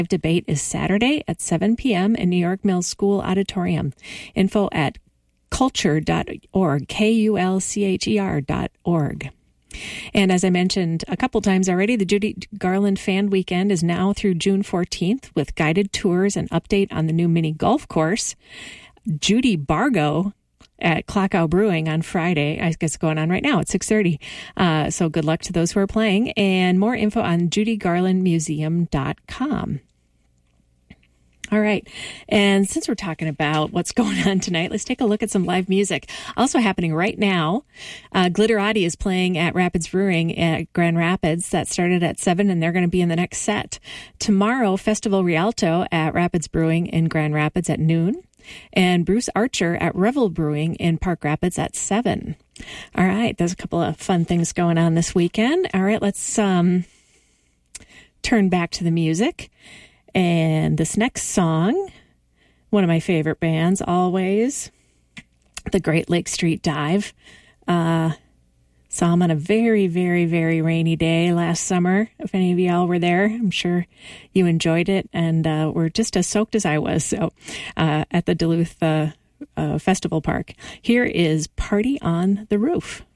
debate is Saturday at 7 p.m. in New York Mills School Auditorium. Info at culcher.org, KULCHER.org. And as I mentioned a couple times already, the Judy Garland Fan Weekend is now through June 14th with guided tours and update on the new mini golf course. Judy Bargo at Klockow Brewing on Friday. I guess it's going on right now at 6:30. So good luck to those who are playing. And more info on judygarlandmuseum.com. All right. And since we're talking about what's going on tonight, let's take a look at some live music. Also happening right now, Glitterati is playing at Rapids Brewing at Grand Rapids. That started at 7, and they're going to be in the next set. Tomorrow, Festival Rialto at Rapids Brewing in Grand Rapids at noon. And Bruce Archer at Revel Brewing in Park Rapids at 7. All right. There's a couple of fun things going on this weekend. All right. Let's turn back to the music. And this next song, one of my favorite bands, always, the Great Lake Street Dive. Saw them on a very, very, very rainy day last summer. If any of y'all were there, I'm sure you enjoyed it and were just as soaked as I was. So at the Duluth Festival Park. Here is Party on the Roof.